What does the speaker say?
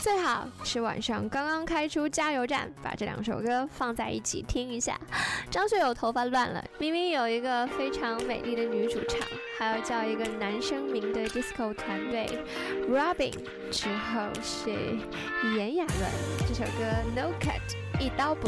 最好是晚上刚刚开出加油站，把这2首歌放在一起听一下。张学友头发乱了，明明有一个非常美丽的女主唱，还要叫一个男生名的 disco 团队 Robin， 之后是炎亚纶，这首歌 No Cut 一刀不